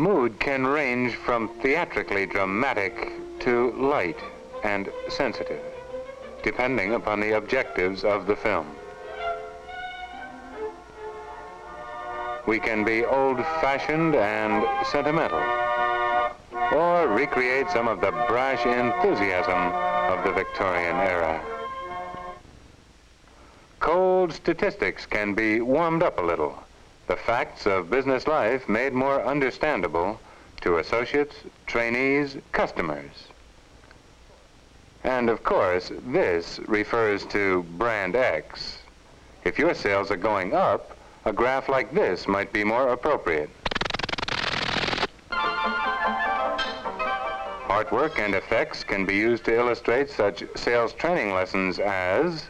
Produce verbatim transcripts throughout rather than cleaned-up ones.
Mood can range from theatrically dramatic to light and sensitive, depending upon the objectives of the film. We can be old-fashioned and sentimental, or recreate some of the brash enthusiasm of the Victorian era. Cold statistics can be warmed up a little, the facts of business life made more understandable to associates, trainees, customers. And of course, this refers to Brand X. If your sales are going up, a graph like this might be more appropriate. Artwork and effects can be used to illustrate such sales training lessons as: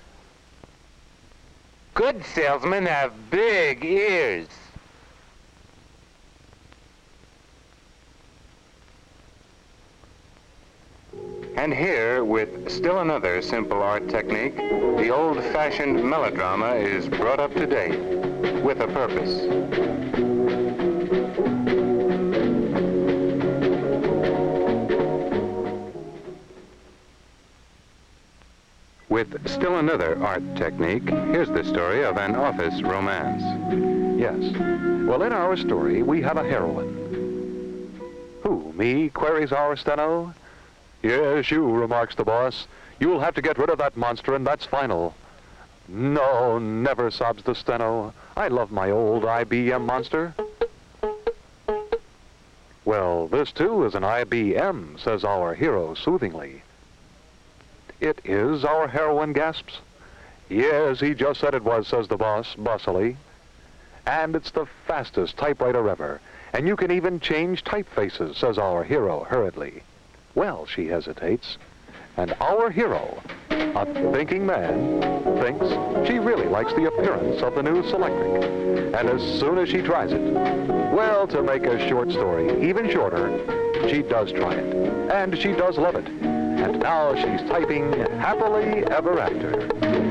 good salesmen have big ears. And here, with still another simple art technique, the old-fashioned melodrama is brought up to date with a purpose. With still another art technique, here's the story of an office romance. Yes. Well, in our story, we have a heroine. Who, me? Queries our steno. Yes, you, remarks the boss. You'll have to get rid of that monster, and that's final. No, never, sobs the steno. I love my old I B M monster. Well, this, too, is an I B M, says our hero soothingly. It is, our heroine gasps. Yes, he just said it was, says the boss, bossily. And it's the fastest typewriter ever. And you can even change typefaces, says our hero hurriedly. Well, she hesitates. And our hero, a thinking man, thinks she really likes the appearance of the new Selectric. And as soon as she tries it, well, to make a short story even shorter, she does try it. And she does love it. And now she's typing happily ever after.